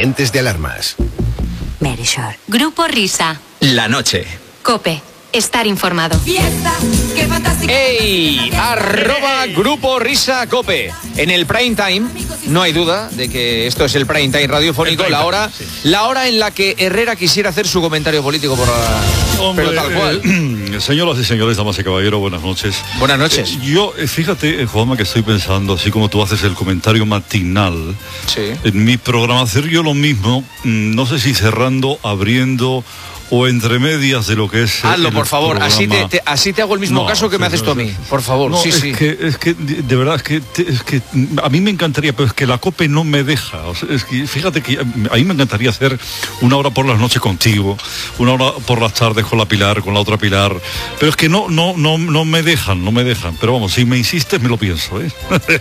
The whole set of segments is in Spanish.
Entes de alarmas. Verisure. Grupo Risa. La noche. COPE. Estar informado. Fiesta, qué fantástica. ¡Ey! @Grupo Risa Cope. En el prime time, no hay duda de que esto es el prime time radiofónico, la hora en la que Herrera quisiera hacer su comentario político por la... Hombre, pero tal cual. Señoras y señores, damas y caballeros, buenas noches. Buenas noches. Yo, fíjate, Juanma, que estoy pensando, así como tú haces el comentario matinal, Sí. en mi programación yo lo mismo, no sé si cerrando, abriendo o entre medias de lo que es. Hazlo, el por favor, programa. así te hago el mismo caso que me haces tú a mí, por favor. No, sí, es sí. que de verdad es que a mí me encantaría, pero es que la COPE no me deja. O sea, es que fíjate que a mí me encantaría hacer una hora por las noches contigo, una hora por las tardes con la Pilar, con la otra Pilar, pero es que no me dejan. Pero vamos, si me insistes me lo pienso, ¿eh?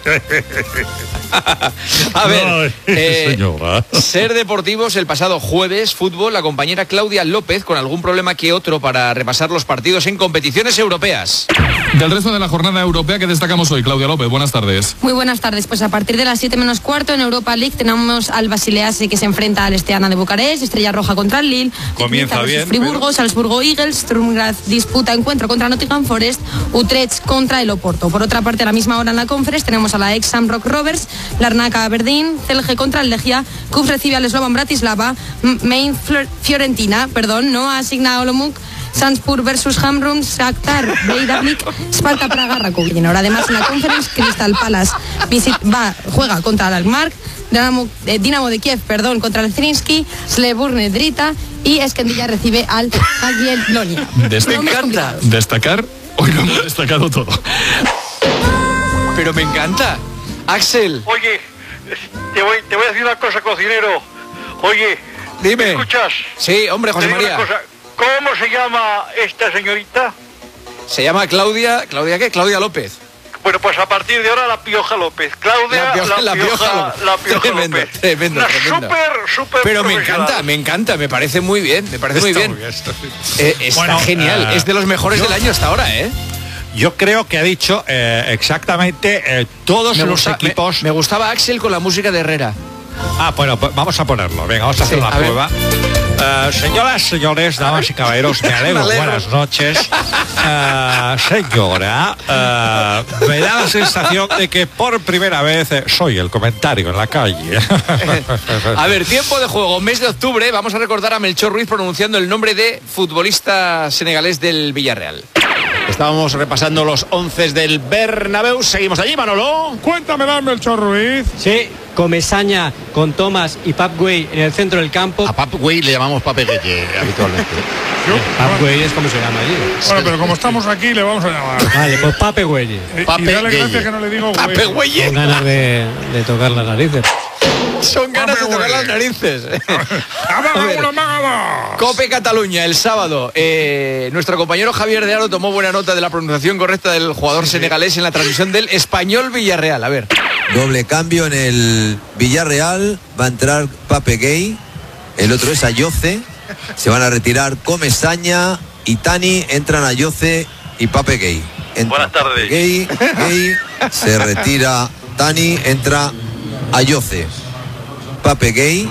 A ver, señora. Ser Deportivos el pasado jueves, fútbol, la compañera Claudia López con algún problema que otro para repasar los partidos en competiciones europeas. Del resto de la jornada europea que destacamos hoy, Claudia López, buenas tardes. Muy buenas tardes, pues a partir de las 7 menos cuarto en Europa League tenemos al Basilease que se enfrenta al Steaua de Bucarest, Estrella Roja contra el Lille, Comienza bien, Friburgo, pero... Salzburgo Eagles, Sturm Graz disputa encuentro contra Nottingham Forest, Utrecht contra el Oporto. Por otra parte, a la misma hora en la Conference tenemos a la ex Shamrock Rovers, Larnaca Aberdeen, Celje contra el Legia, Kuf recibe al Slovan Bratislava, Main Fiorentina, no asigna Olomouc, Salzburg versus Hamrun, Shakhtar, Breiðablik, Sparta Praga, Rakovic. Ahora además en la Conference, Crystal Palace juega contra el Alkmaar, Dinamo de Kiev, contra el Zrinski, Slevurne Drita y Esquendilla recibe al Jagiellonia. Me encanta. Destacar, hoy lo hemos destacado todo. Pero me encanta. Axel. Oye, te voy a decir una cosa, cocinero. Oye, Dime. ¿me escuchas? Sí, hombre, José Te digo María. una cosa, ¿cómo se llama esta señorita? Se llama Claudia ¿qué? Claudia López. Bueno, pues a partir de ahora la Pioja López. Claudia La Pioja Tremendo, López. Tremendo. Súper Pero profesional. me encanta, me parece muy bien, Está Está genial, es de los mejores del año hasta ahora, ¿eh? Yo creo que ha dicho exactamente todos los equipos. Me gustaba Axel con la música de Herrera. Bueno, pues vamos a ponerlo. Venga, vamos a hacer una prueba. Señoras, señores, damas y caballeros, me alegro. Buenas noches. Señora, me da la sensación de que por primera vez soy el comentario en la calle. A ver, tiempo de juego, mes de octubre. Vamos a recordar a Melchor Ruiz pronunciando el nombre de futbolista senegalés del Villarreal. Estábamos repasando los 11 del Bernabéu. Seguimos allí, Manolo. Cuéntame, Melchor Ruiz. Sí, Comesaña con Thomas y Pap Gueye en el centro del campo. A Pap Gueye le llamamos Pape Gueye habitualmente. Pap Gueye es como se llama allí. Bueno, pero como estamos aquí, le vamos a llamar. Vale, pues Pape Gueye. Y dale gracias que no le digo Pape Gueye. Con ganas de tocar las narices. Son ganas de tocar las narices. Cope Cataluña, el sábado. Nuestro compañero Javier de Aro tomó buena nota de la pronunciación correcta del jugador senegalés en la transmisión del Español Villarreal. A ver. Doble cambio en el Villarreal. Va a entrar Pape Gueye. El otro es Ayoce. Se van a retirar Comesaña y Tani. Entran Ayoce y Pape Gueye. Buenas tardes. Gueye, se retira Tani. Entra Ayoce. Pape Gueye.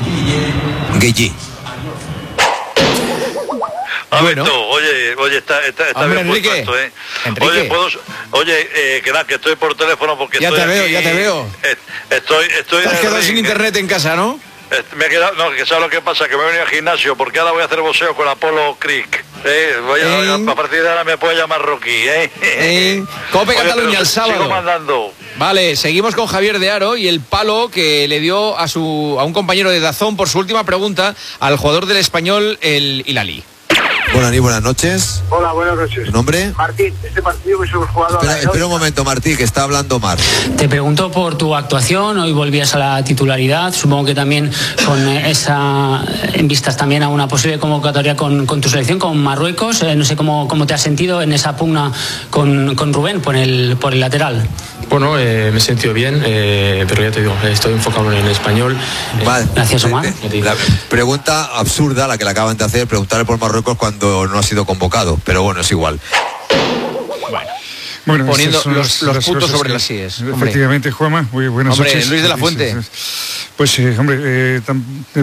Bueno. Oye, está Hombre, bien Enrique. puesto esto, Enrique. que estoy por teléfono porque Ya estoy te aquí, veo, ya te veo. Estoy Te has quedado sin internet en casa, ¿no? Me he quedado, no, que sabes lo que pasa, que me he venido al gimnasio porque ahora voy a hacer boxeo con Apolo Creek. A partir de ahora me puede llamar Rocky, Cope Oye, Cataluña pero el sábado. Sigo mandando. Vale, seguimos con Javier de Aro y el palo que le dio a un compañero de Dazón por su última pregunta al jugador del Español, el Hilali. Buenas noches. Hola, buenas noches. ¿Tu nombre? Martín, este partido que hemos jugado... Espera un momento, Martí, que está hablando Mar. Te pregunto por tu actuación. Hoy volvías a la titularidad. Supongo que también con en vistas también a una posible convocatoria con tu selección, con Marruecos. No sé cómo te has sentido en esa pugna con Rubén por el lateral. Bueno, me he sentido bien, pero ya te digo, estoy enfocado en el español. Vale. Gracias, Omar. La pregunta absurda, la que le acaban de hacer, preguntarle por Marruecos cuando no ha sido convocado, pero bueno, es igual. Bueno, poniendo los puntos sobre las IES. Efectivamente, Juanma, muy buenas noches. Luis de la Fuente. Pues, hombre,